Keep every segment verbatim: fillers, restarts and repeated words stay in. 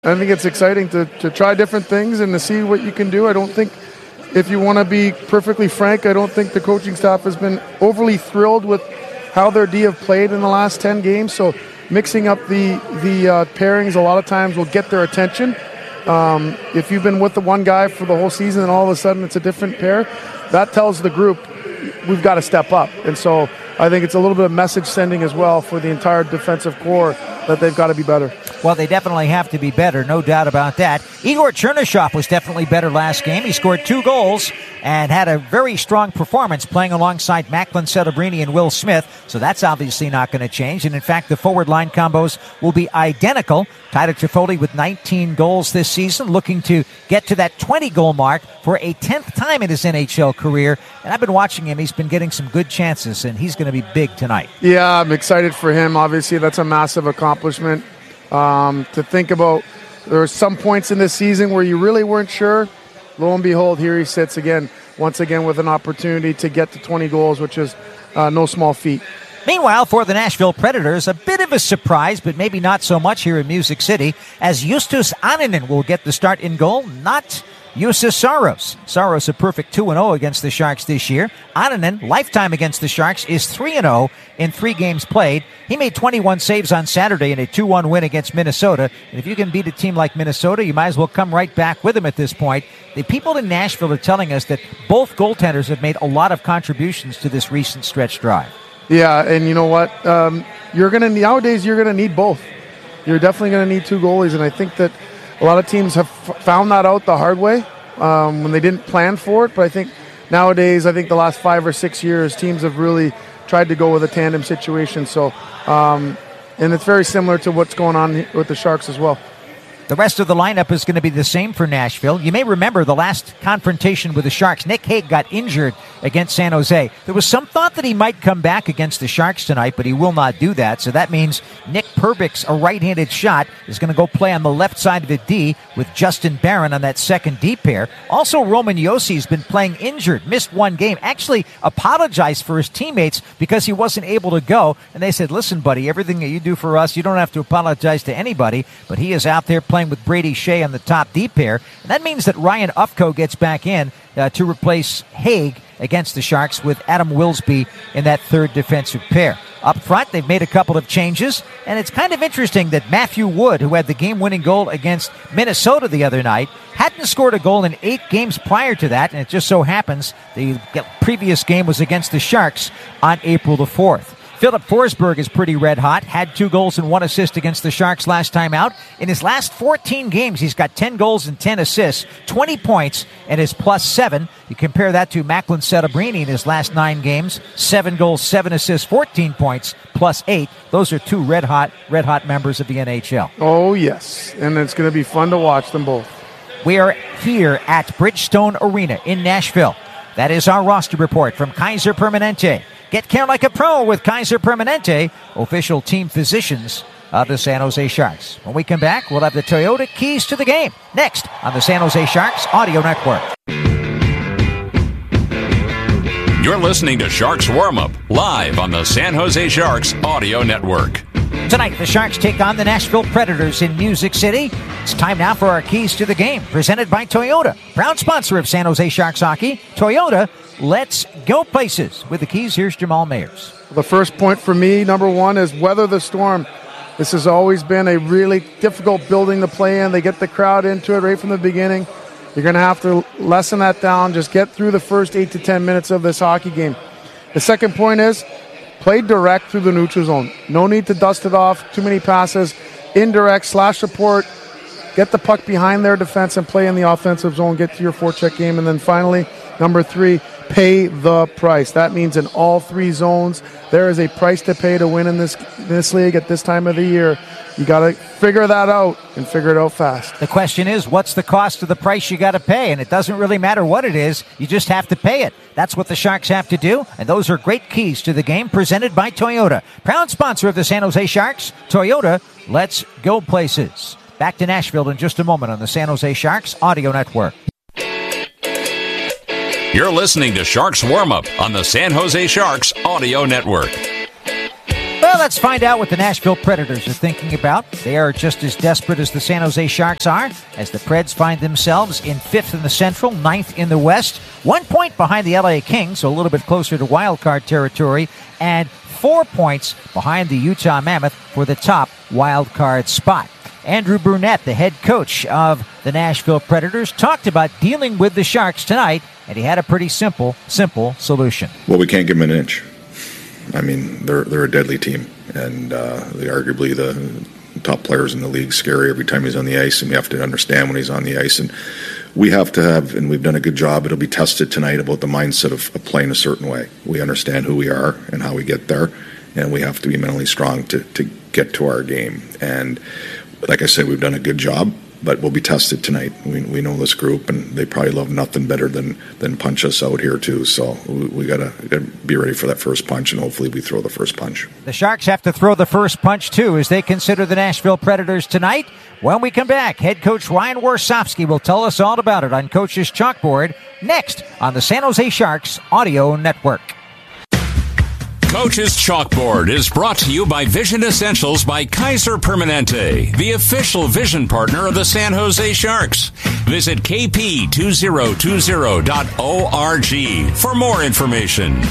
I think it's exciting to, to try different things and to see what you can do. I don't think, if you want to be perfectly frank, I don't think the coaching staff has been overly thrilled with how their D have played in the last ten games. So mixing up the, the uh, pairings a lot of times will get their attention. Um, if you've been with the one guy for the whole season and all of a sudden it's a different pair, that tells the group we've got to step up. And so I think it's a little bit of message sending as well for the entire defensive core that they've got to be better. Well, they definitely have to be better, no doubt about that. Igor Chernyshov was definitely better last game. He scored two goals and had a very strong performance playing alongside Macklin Celebrini and Will Smith, so that's obviously not going to change. And in fact, the forward line combos will be identical. Tyler Toffoli with nineteen goals this season, looking to get to that twenty-goal mark for a tenth time in his N H L career. And I've been watching him. He's been getting some good chances, and he's going to be big tonight. Yeah, I'm excited for him. Obviously, that's a massive accomplishment. Um, to think about, there were some points in this season where you really weren't sure. Lo and behold, here he sits again, once again with an opportunity to get to twenty goals, which is uh, no small feat. Meanwhile, for the Nashville Predators, a bit of a surprise, but maybe not so much here in Music City, as Justus Annunen will get the start in goal, not Juuse Saros. Saros a perfect two and oh against the Sharks this year. Annunen, lifetime against the Sharks, is three and oh in three games played. He made twenty-one saves on Saturday in a two one win against Minnesota. And if you can beat a team like Minnesota, you might as well come right back with them at this point. The people in Nashville are telling us that both goaltenders have made a lot of contributions to this recent stretch drive. Yeah, and you know what? Um, you're gonna nowadays you're gonna need both. You're definitely gonna need two goalies, and I think that a lot of teams have f- found that out the hard way um, when they didn't plan for it. But I think nowadays, I think the last five or six years, teams have really tried to go with a tandem situation. So, um, and it's very similar to what's going on with the Sharks as well. The rest of the lineup is going to be the same for Nashville. You may remember the last confrontation with the Sharks. Nick Hague got injured against San Jose. There was some thought that he might come back against the Sharks tonight, but he will not do that. So that means Nick Perbix, a right-handed shot, is going to go play on the left side of the D with Justin Barron on that second D pair. Also, Roman Josi has been playing injured, missed one game, actually apologized for his teammates because he wasn't able to go. And they said, listen, buddy, everything that you do for us, you don't have to apologize to anybody. But he is out there playing with Brady Shea on the top D pair. And that means that Ryan Ufko gets back in uh, to replace Hague against the Sharks with Adam Wilsby in that third defensive pair. Up front, they've made a couple of changes, and it's kind of interesting that Matthew Wood, who had the game-winning goal against Minnesota the other night, hadn't scored a goal in eight games prior to that, and it just so happens the previous game was against the Sharks on April the fourth. Philip Forsberg is pretty red hot, had two goals and one assist against the Sharks last time out. In his last fourteen games, he's got ten goals and ten assists, twenty points, and is plus seven. You compare that to Macklin Celebrini in his last nine games, seven goals, seven assists, fourteen points, plus eight. Those are two red hot, red hot members of the N H L. Oh, yes, and it's going to be fun to watch them both. We are here at Bridgestone Arena in Nashville. That is our roster report from Kaiser Permanente. Get care like a pro with Kaiser Permanente, official team physicians of the San Jose Sharks. When we come back, we'll have the Toyota keys to the game. Next on the San Jose Sharks Audio Network. You're listening to Sharks Warm-Up, live on the San Jose Sharks Audio Network. Tonight, the Sharks take on the Nashville Predators in Music City. It's time now for our keys to the game, presented by Toyota, proud sponsor of San Jose Sharks hockey. Toyota, let's go places. With the keys, here's Jamal Mayers. The first point for me, number one, is weather the storm. This has always been a really difficult building to play in. They get the crowd into it right from the beginning. You're going to have to lessen that down. Just get through the first eight to ten minutes of this hockey game. The second point is play direct through the neutral zone. No need to dust it off. Too many passes. Indirect, slash support. Get the puck behind their defense and play in the offensive zone. Get to your forecheck game. And then finally, number three, pay the price. That means in all three zones, there is a price to pay to win in this this league at this time of the year. You got to figure that out and figure it out fast. The question is, what's the cost of the price you got to pay? And it doesn't really matter what it is. You just have to pay it. That's what the Sharks have to do. And those are great keys to the game presented by Toyota. Proud sponsor of the San Jose Sharks. Toyota, let's go places. Back to Nashville in just a moment on the San Jose Sharks Audio Network. You're listening to Sharks Warm-Up on the San Jose Sharks Audio Network. Well, let's find out what the Nashville Predators are thinking about. They are just as desperate as the San Jose Sharks are, as the Preds find themselves in fifth in the Central, ninth in the West, one point behind the L A Kings, so a little bit closer to wildcard territory, and four points behind the Utah Mammoth for the top wildcard spot. Andrew Brunette, the head coach of the Nashville Predators, talked about dealing with the Sharks tonight, and he had a pretty simple, simple solution. Well, we can't give them an inch. I mean, they're they're a deadly team, and uh, they're arguably the top players in the league. Scary every time he's on the ice, and we have to understand when he's on the ice. And we have to have, and we've done a good job, it'll be tested tonight about the mindset of, of playing a certain way. We understand who we are and how we get there, and we have to be mentally strong to, to get to our game. And like I said, we've done a good job, but we'll be tested tonight. We we know this group, and they probably love nothing better than, than punch us out here too. So we, we gotta, gotta be ready for that first punch, and hopefully we throw the first punch. The Sharks have to throw the first punch too as they consider the Nashville Predators tonight. When we come back, head coach Ryan Warsofsky will tell us all about it on Coach's Chalkboard next on the San Jose Sharks Audio Network. Coach's Chalkboard is brought to you by Vision Essentials by Kaiser Permanente, the official vision partner of the San Jose Sharks. Visit k p two thousand twenty dot org for more information.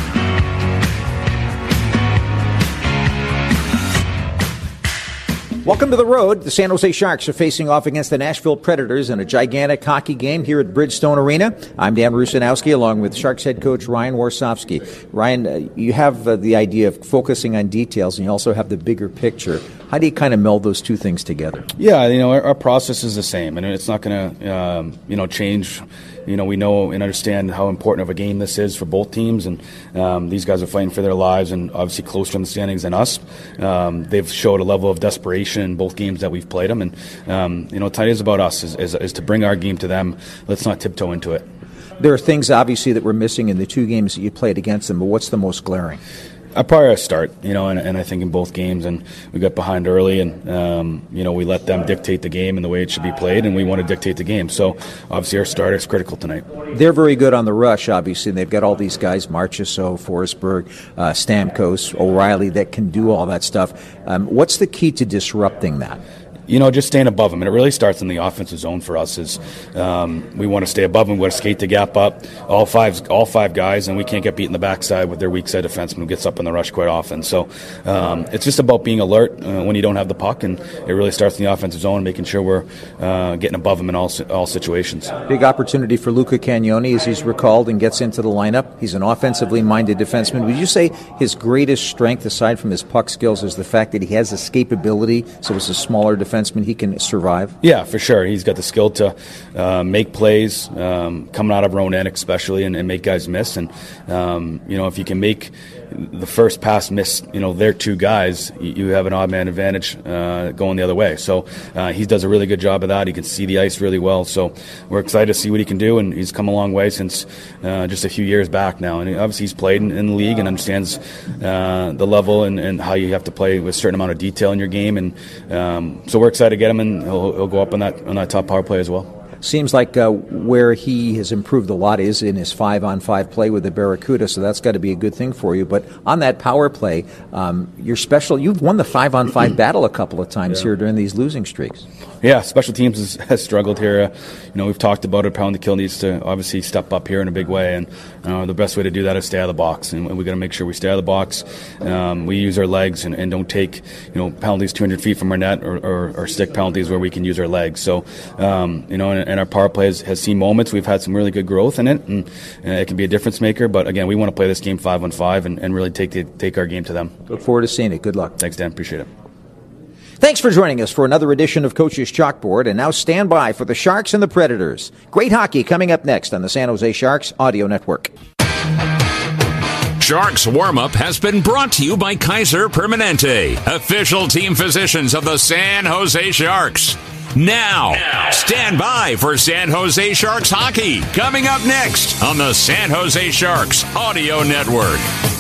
Welcome to the road. The San Jose Sharks are facing off against the Nashville Predators in a gigantic hockey game here at Bridgestone Arena. I'm Dan Rusanowski along with Sharks head coach Ryan Warsofsky. Ryan, uh, you have uh, the idea of focusing on details, and you also have the bigger picture. How do you kind of meld those two things together? Yeah, you know, our, our process is the same, and it's not going to, um, you know, change. You know, we know and understand how important of a game this is for both teams, and um, these guys are fighting for their lives and obviously closer in the standings than us. Um, they've showed a level of desperation in both games that we've played them, and, um, you know, tonight is about us, is, is, is to bring our game to them. Let's not tiptoe into it. There are things, obviously, that were missing in the two games that you played against them, but what's the most glaring? I probably start, you know, and, and I think in both games, and we got behind early, and um, you know, we let them dictate the game and the way it should be played, and we want to dictate the game. So obviously, our start is critical tonight. They're very good on the rush, obviously. And they've got all these guys: Marchessault, Forsberg, uh, Stamkos, O'Reilly, that can do all that stuff. Um, what's the key to disrupting that? You know, just staying above them. And it really starts in the offensive zone for us. Is um, we want to stay above them. We want to skate the gap up. All five, all five guys, and we can't get beat in the backside with their weak side defenseman who gets up in the rush quite often. So um, it's just about being alert uh, when you don't have the puck, and it really starts in the offensive zone, making sure we're uh, getting above them in all all situations. Big opportunity for Luca Cagnoni as he's recalled and gets into the lineup. He's an offensively minded defenseman. Would you say his greatest strength, aside from his puck skills, is the fact that he has escapability? So as a smaller defenseman, he can survive? Yeah, for sure. He's got the skill to uh, make plays, um, coming out of our own end especially, and, and make guys miss. And, um, you know, if you can make the first pass miss, you know, their two guys, you, you have an odd man advantage uh, going the other way. So uh, he does a really good job of that. He can see the ice really well. So we're excited to see what he can do, and he's come a long way since uh, just a few years back now. And obviously he's played in, in the league and understands uh, the level and, and how you have to play with a certain amount of detail in your game. And um, so we're excited to get him, and he'll, he'll go up on that on that top power play as well. Seems like uh, where he has improved a lot is in his five-on-five play with the Barracuda, so that's got to be a good thing for you. But on that power play, um, you're special. You've won the five-on-five battle a couple of times yeah. here during these losing streaks. Yeah, special teams has, has struggled here. Uh, you know, we've talked about it. Pound the Kill needs to obviously step up here in a big way, and uh, the best way to do that is stay out of the box. And we got to make sure we stay out of the box. Um, we use our legs and, and don't take you know penalties two hundred feet from our net, or, or, or stick penalties where we can use our legs. So um, you know, and, and our power play has, has seen moments. We've had some really good growth in it, and, and it can be a difference maker. But again, we want to play this game five on five and, and really take the, take our game to them. Look forward to seeing it. Good luck. Thanks, Dan. Appreciate it. Thanks for joining us for another edition of Coach's Chalkboard, and now stand by for the Sharks and the Predators. Great hockey coming up next on the San Jose Sharks Audio Network. Sharks Warm-Up has been brought to you by Kaiser Permanente, official team physicians of the San Jose Sharks. Now, now, stand by for San Jose Sharks hockey coming up next on the San Jose Sharks Audio Network.